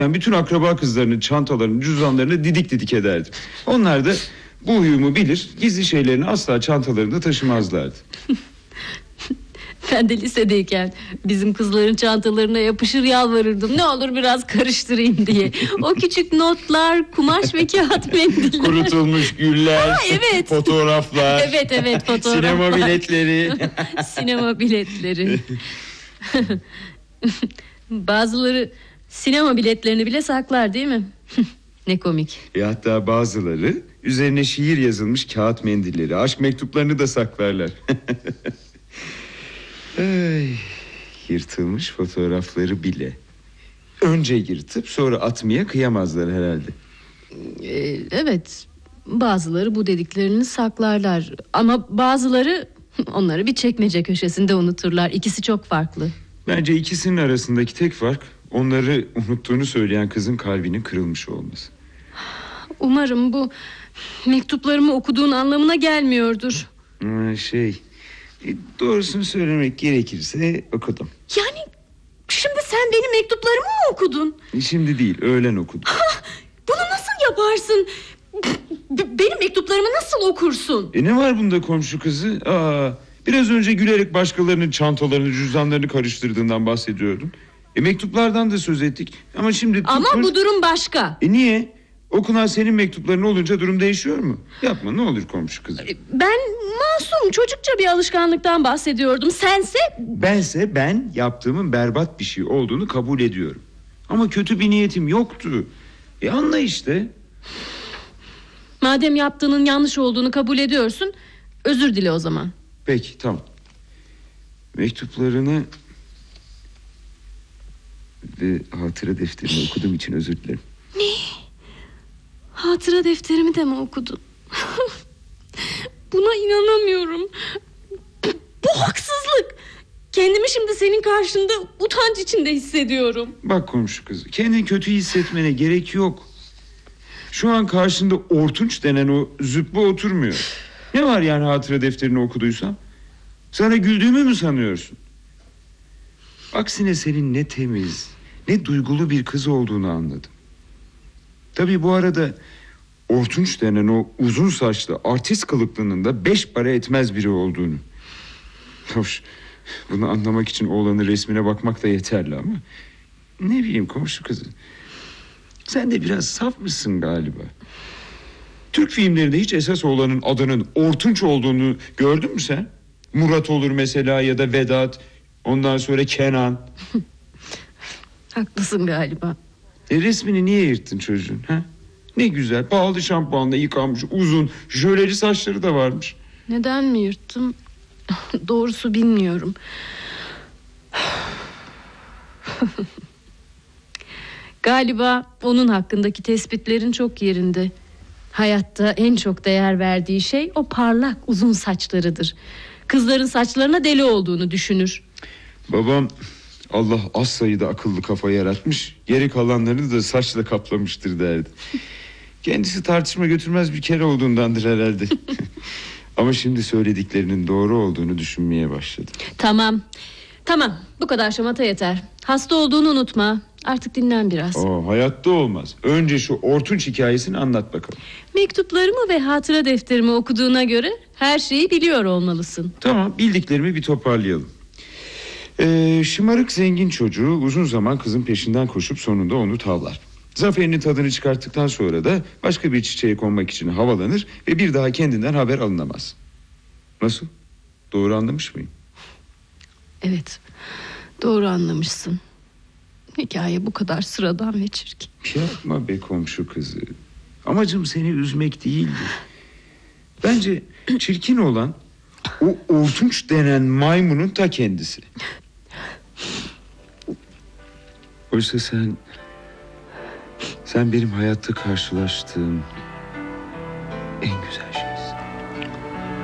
Yani bütün akraba kızlarının çantalarını, cüzdanlarını didik didik ederdim. Onlar da bu huyumu bilir, gizli şeylerini asla çantalarında taşımazlardı. Ben de lisedeyken bizim kızların çantalarına yapışır yalvarırdım. Ne olur biraz karıştırayım diye. O küçük notlar, kumaş ve kağıt mendiller. Kurutulmuş güller, evet. fotoğraflar. Evet fotoğraflar. Sinema biletleri. Sinema biletleri. Bazıları sinema biletlerini bile saklar değil mi? Ne komik. Hatta bazıları üzerine şiir yazılmış kağıt mendilleri, aşk mektuplarını da saklarlar. Ay, yırtılmış fotoğrafları bile önce yırtıp sonra atmaya kıyamazlar herhalde. Evet, bazıları bu dediklerini saklarlar. Ama bazıları onları bir çekmece köşesinde unuturlar. İkisi çok farklı. Bence ikisinin arasındaki tek fark onları unuttuğunu söyleyen kızın kalbinin kırılmış olması. Umarım bu mektuplarımı okuduğun anlamına gelmiyordur. Doğrusunu söylemek gerekirse okudum. Yani şimdi sen benim mektuplarımı mı okudun? Şimdi değil, öğlen okudum. Bunu nasıl yaparsın? Benim mektuplarımı nasıl okursun? Ne var bunda komşu kızı? Biraz önce gülerek başkalarının çantalarını, cüzdanlarını karıştırdığından bahsediyordun. Mektuplardan da söz ettik. Ama şimdi... Ama bu durum başka. Niye? Okunan senin mektupların olunca durum değişiyor mu? Yapma ne olur komşu kızım. Ben masum, çocukça bir alışkanlıktan bahsediyordum. Sense... Ben yaptığımın berbat bir şey olduğunu kabul ediyorum. Ama kötü bir niyetim yoktu. Anla işte. Madem yaptığının yanlış olduğunu kabul ediyorsun, özür dile o zaman. Peki, tamam. Mektuplarını ve hatıra defterini okuduğum için özür dilerim. Ne? Hatıra defterimi de mi okudun? Buna inanamıyorum. Bu haksızlık. Kendimi şimdi senin karşında utanç içinde hissediyorum. Bak komşu kızı, kendini kötü hissetmene gerek yok. Şu an karşında Ortunç denen o züppe oturmuyor. Ne var yani hatıra defterini okuduysam? Sana güldüğümü mü sanıyorsun? Aksine senin ne temiz, ne duygulu bir kız olduğunu anladım. Tabii bu arada Ortunç denen o uzun saçlı artist kılıklının da 5 para etmez biri olduğunu. Hoş, bunu anlamak için oğlanın resmine bakmak da yeterli ama... Ne bileyim komşu kızı, sen de biraz saf mısın galiba? Türk filmlerinde hiç esas oğlanın adının Ortunç olduğunu gördün mü sen? Murat olur mesela, ya da Vedat. Ondan sonra Kenan. Haklısın galiba. Resmini niye yırttın çocuğun? Ha? Ne güzel, pahalı şampuanla yıkanmış, uzun, jöleli saçları da varmış. Neden mi yırttım? Doğrusu bilmiyorum. Galiba onun hakkındaki tespitlerin çok yerinde. Hayatta en çok değer verdiği şey o parlak uzun saçlarıdır. Kızların saçlarına deli olduğunu düşünür. Babam, Allah az sayıda akıllı kafa yaratmış, geri kalanlarını da saçla kaplamıştır derdi. Kendisi tartışma götürmez bir kere olduğundandır herhalde. Ama şimdi söylediklerinin doğru olduğunu düşünmeye başladım. Tamam, bu kadar şamata yeter. Hasta olduğunu unutma. Artık dinlen biraz. Hayatta olmaz. Önce şu Ortunç hikayesini anlat bakalım. Mektuplarımı ve hatıra defterimi okuduğuna göre her şeyi biliyor olmalısın. Tamam, bildiklerimi bir toparlayalım. Şımarık zengin çocuğu uzun zaman kızın peşinden koşup sonunda onu tavlar. Zaferinin tadını çıkarttıktan sonra da başka bir çiçeğe konmak için havalanır ve bir daha kendinden haber alınamaz. Nasıl? Doğru anlamış mıyım? Evet, doğru anlamışsın. Hikaye bu kadar sıradan ve çirkin. Yapma be komşu kızı. Amacım seni üzmek değildi. Bence çirkin olan o Ortunç denen maymunun ta kendisi. Oysa sen benim hayatta karşılaştığım